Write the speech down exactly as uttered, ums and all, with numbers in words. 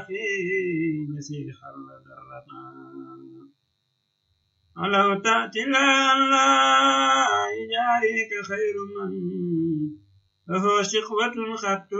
نسير خل درنا ولو تأتي لا يجاريك خير من له شقوة خط